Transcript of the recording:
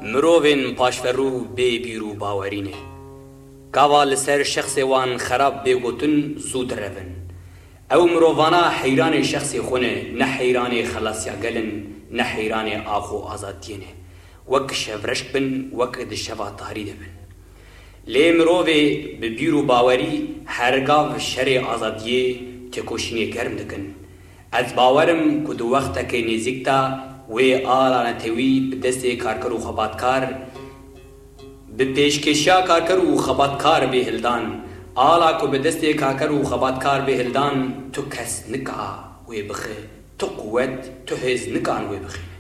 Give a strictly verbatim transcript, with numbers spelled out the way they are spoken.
مروفین پاشفرو بی بیرو باورینه کاوا لسر شخص وان خراب بگوتن زود روین او مروفانا حیران شخص خونه نه حیران خلاصیا گلن نه حیران آخو آزادینه وک شفرشک بن وک دشوا تاری دبن لی مروفی به بیرو باوری هرگاه شر آزادیه تکوشینی گرم دکن از باورم که دو وقت که نزیکتا و آلا نتوی به دست کارکر و خباتکار به پیشکشیا کارکر و خباتکار به هلدان آلا که به دست کارکر و خباتکار به هلدان تو کس نکا و بخی تو قوت تو هز نکان و بخی